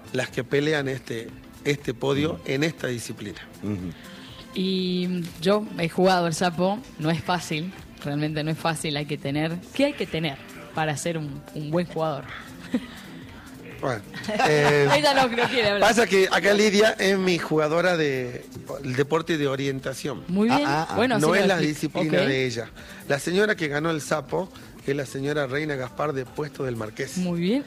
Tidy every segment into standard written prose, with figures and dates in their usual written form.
las que pelean este podio en esta disciplina. Y yo he jugado el sapo, no es fácil, realmente no es fácil, ¿qué hay que tener para ser un buen jugador? Bueno, Ella no quiere hablar. pasa que acá Lidia es mi jugadora del deporte de orientación. Muy bien. Bueno, no así es lo la explico. disciplina Ok. de ella. La señora que ganó el sapo es la señora Reina Gaspar de Puesto del Marqués. Muy bien.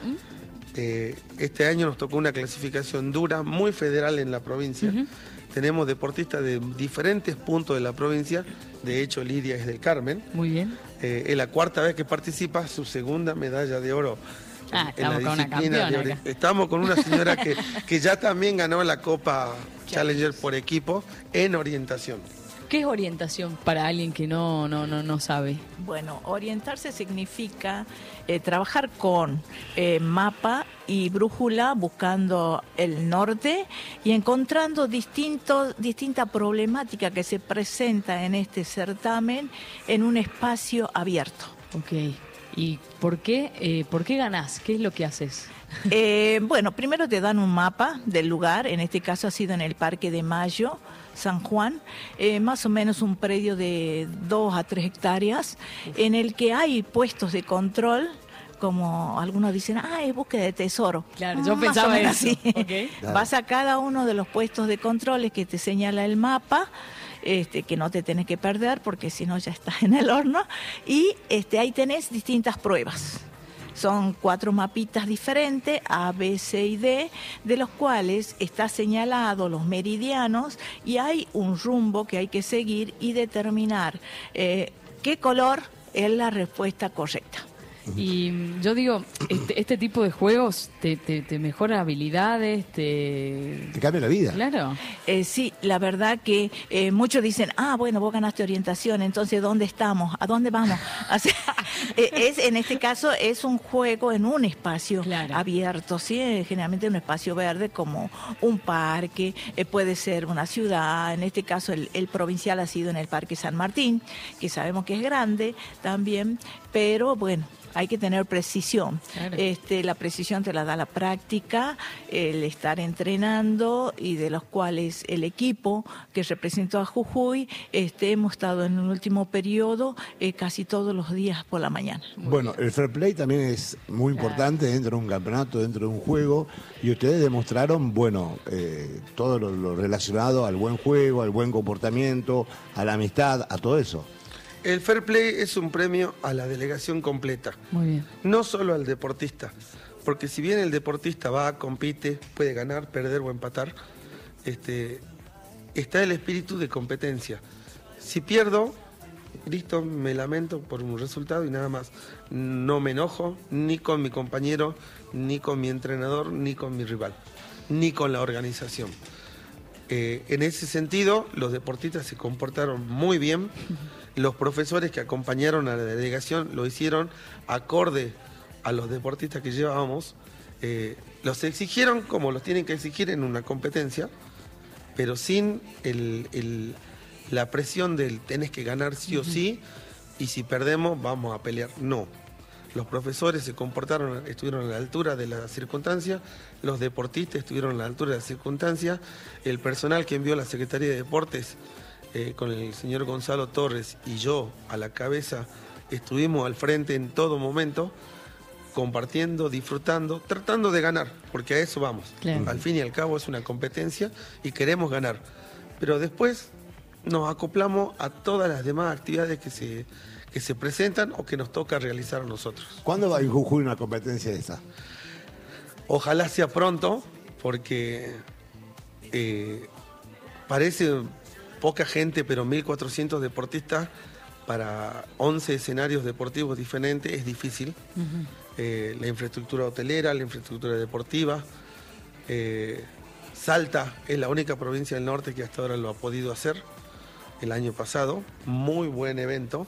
Este año nos tocó una clasificación dura, muy federal en la provincia. Tenemos deportistas de diferentes puntos de la provincia. De hecho, Lidia es del Carmen. Muy bien. Es la cuarta vez que participa, su segunda medalla de oro. Estamos con una campeona acá. Estamos con una señora que ya también ganó la Copa Challenger por equipo en orientación. ¿Qué es orientación para alguien que no sabe? Bueno, orientarse significa trabajar con mapa y brújula, buscando el norte y encontrando distinta problemática que se presenta en este certamen en un espacio abierto. Ok. ¿Y por qué ganás? ¿Qué es lo que haces? Bueno, primero te dan un mapa del lugar, en este caso ha sido en el Parque de Mayo, San Juan, más o menos un predio de 2 a 3 hectáreas, en el que hay puestos de control, como algunos dicen, es búsqueda de tesoro. Claro, yo Más pensaba o menos eso. así. Okay. Claro. Vas a cada uno de los puestos de controles que te señala el mapa, que no te tenés que perder porque si no ya estás en el horno, y ahí tenés distintas pruebas. Son 4 mapitas diferentes, A, B, C y D, de los cuales está señalado los meridianos y hay un rumbo que hay que seguir y determinar qué color es la respuesta correcta. Y yo digo, este tipo de juegos te mejora habilidades, Te cambia la vida. Claro. Sí, la verdad que muchos dicen, bueno, vos ganaste orientación, entonces ¿dónde estamos? ¿A dónde vamos? O sea, en este caso es un juego en un espacio abierto, ¿sí? Generalmente un espacio verde como un parque, puede ser una ciudad, en este caso el provincial ha sido en el Parque San Martín, que sabemos que es grande también, pero bueno, hay que tener precisión. Claro. La precisión te la da la práctica, el estar entrenando, y de los cuales el equipo que representó a Jujuy, hemos estado en el último periodo casi todos los días por la mañana. Bueno, el fair play también es muy importante dentro de un campeonato, dentro de un juego, y ustedes demostraron, todo lo relacionado al buen juego, al buen comportamiento, a la amistad, a todo eso. El fair play es un premio a la delegación completa. Muy bien. No solo al deportista, porque si bien el deportista va, compite, puede ganar, perder o empatar, está el espíritu de competencia. Si pierdo, listo, me lamento por un resultado y nada más. No me enojo ni con mi compañero, ni con mi entrenador, ni con mi rival, ni con la organización. En ese sentido, los deportistas se comportaron muy bien. Los profesores que acompañaron a la delegación lo hicieron acorde a los deportistas que llevábamos. Los exigieron como los tienen que exigir en una competencia, pero sin la presión del tenés que ganar sí o sí, y si perdemos vamos a pelear. No. Los profesores se comportaron, estuvieron a la altura de la circunstancia, los deportistas estuvieron a la altura de la circunstancia, el personal que envió la Secretaría de Deportes, con el señor Gonzalo Torres y yo a la cabeza, estuvimos al frente en todo momento, compartiendo, disfrutando, tratando de ganar, porque a eso vamos. Claro. Al fin y al cabo es una competencia y queremos ganar. Pero después nos acoplamos a todas las demás actividades que se presentan o que nos toca realizar a nosotros. ¿Cuándo va en Jujuy una competencia de esta? Ojalá sea pronto, porque parece poca gente, pero 1.400 deportistas para 11 escenarios deportivos diferentes es difícil. La infraestructura hotelera, la infraestructura deportiva. Salta es la única provincia del norte que hasta ahora lo ha podido hacer el año pasado. Muy buen evento.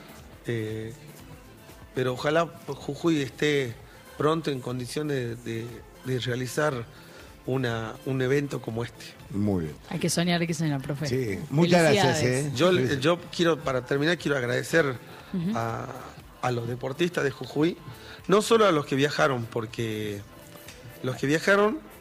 Pero ojalá Jujuy esté pronto en condiciones de realizar un evento como este. Muy bien. Hay que soñar, profe. Sí, muchas gracias. Yo quiero, para terminar, quiero agradecer a los deportistas de Jujuy, no solo a los que viajaron, porque los que viajaron